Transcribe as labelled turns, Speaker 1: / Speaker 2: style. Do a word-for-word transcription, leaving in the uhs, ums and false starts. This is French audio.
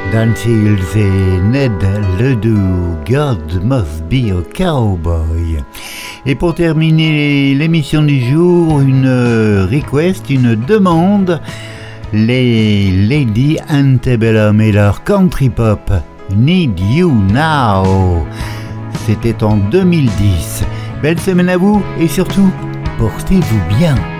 Speaker 1: Dan Seals et Ned Ledoux, God Must Be a Cowboy. Et pour terminer l'émission du jour, une request, une demande, les Lady Antebellum et leur country pop Need You Now. C'était en deux mille dix. Belle semaine à vous et surtout, portez-vous bien.